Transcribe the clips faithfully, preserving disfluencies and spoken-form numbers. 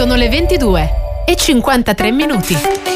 Sono le ventidue e cinquantatré minuti.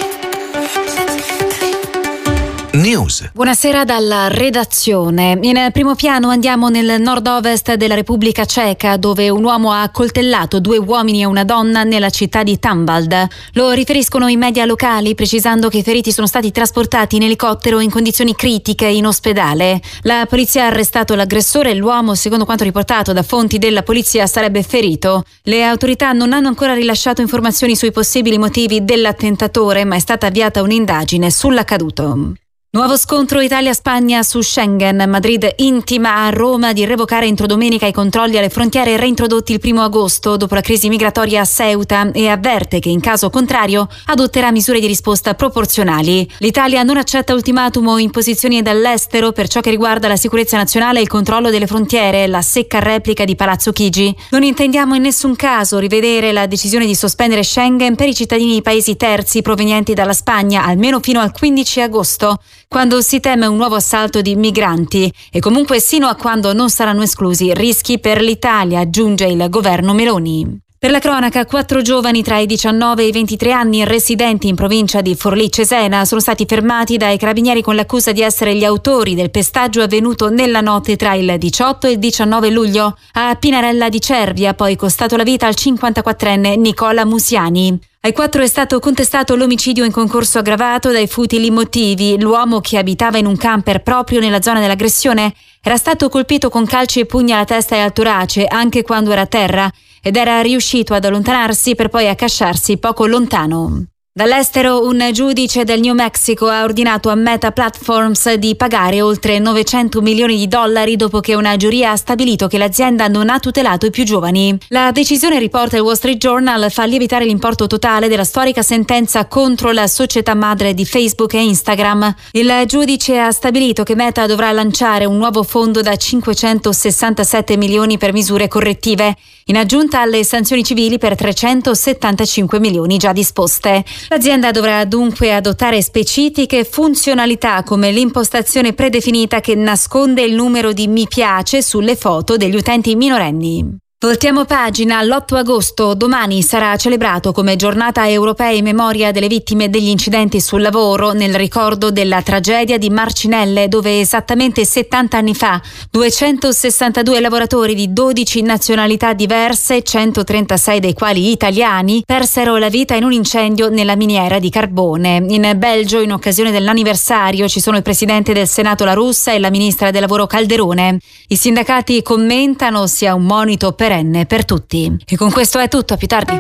News. Buonasera dalla redazione. In primo piano andiamo nel nord-ovest della Repubblica Ceca, dove un uomo ha accoltellato due uomini e una donna nella città di Tambald. Lo riferiscono i media locali, precisando che i feriti sono stati trasportati in elicottero in condizioni critiche in ospedale. La polizia ha arrestato l'aggressore e l'uomo, secondo quanto riportato da fonti della polizia, sarebbe ferito. Le autorità non hanno ancora rilasciato informazioni sui possibili motivi dell'attentatore, ma è stata avviata un'indagine sull'accaduto. Nuovo scontro Italia-Spagna su Schengen. Madrid intima a Roma di revocare entro domenica i controlli alle frontiere reintrodotti il primo agosto dopo la crisi migratoria a Ceuta e avverte che in caso contrario adotterà misure di risposta proporzionali. L'Italia non accetta ultimatum o imposizioni dall'estero per ciò che riguarda la sicurezza nazionale e il controllo delle frontiere, la secca replica di Palazzo Chigi. Non intendiamo in nessun caso rivedere la decisione di sospendere Schengen per i cittadini di paesi terzi provenienti dalla Spagna, almeno fino al quindici agosto. Quando si teme un nuovo assalto di migranti e comunque sino a quando non saranno esclusi rischi per l'Italia, aggiunge il governo Meloni. Per la cronaca, quattro giovani tra i diciannove e i ventitré anni residenti in provincia di Forlì-Cesena sono stati fermati dai carabinieri con l'accusa di essere gli autori del pestaggio avvenuto nella notte tra il diciotto e il diciannove luglio a Pinarella di Cervia, poi costato la vita al cinquantaquattrenne Nicola Musiani. Ai quattro è stato contestato l'omicidio in concorso aggravato dai futili motivi. L'uomo, che abitava in un camper proprio nella zona dell'aggressione, era stato colpito con calci e pugni alla testa e al torace anche quando era a terra ed era riuscito ad allontanarsi per poi accasciarsi poco lontano. Dall'estero, un giudice del New Mexico ha ordinato a Meta Platforms di pagare oltre novecento milioni di dollari dopo che una giuria ha stabilito che l'azienda non ha tutelato i più giovani. La decisione, riporta il Wall Street Journal, fa lievitare l'importo totale della storica sentenza contro la società madre di Facebook e Instagram. Il giudice ha stabilito che Meta dovrà lanciare un nuovo fondo da cinquecentosessantasette milioni per misure correttive, in aggiunta alle sanzioni civili per trecentosettantacinque milioni già disposte. L'azienda dovrà dunque adottare specifiche funzionalità come l'impostazione predefinita che nasconde il numero di mi piace sulle foto degli utenti minorenni. Voltiamo pagina. L'otto agosto, domani, sarà celebrato come giornata europea in memoria delle vittime degli incidenti sul lavoro, nel ricordo della tragedia di Marcinelle, dove esattamente settanta anni fa duecentosessantadue lavoratori di dodici nazionalità diverse, centotrentasei dei quali italiani, persero la vita in un incendio nella miniera di carbone. In Belgio, in occasione dell'anniversario, ci sono il presidente del Senato La Russa e la ministra del lavoro Calderone. I sindacati commentano sia un monito per per tutti. E con questo è tutto, a più tardi.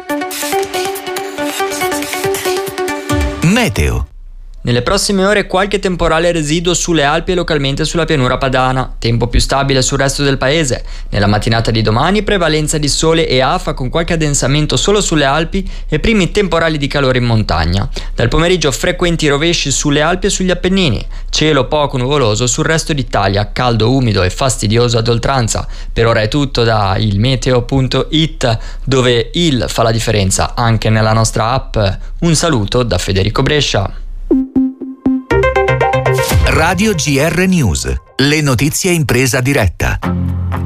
Meteo. Nelle prossime ore qualche temporale residuo sulle Alpi e localmente sulla pianura padana, tempo più stabile sul resto del paese. Nella mattinata di domani prevalenza di sole e afa con qualche addensamento solo sulle Alpi e primi temporali di calore in montagna. Dal pomeriggio frequenti rovesci sulle Alpi e sugli Appennini, cielo poco nuvoloso sul resto d'Italia, caldo, umido e fastidioso ad oltranza. Per ora è tutto da ilmeteo punto it, dove il fa la differenza anche nella nostra app. Un saluto da Federico Brescia. Radio G R News, le notizie in presa diretta.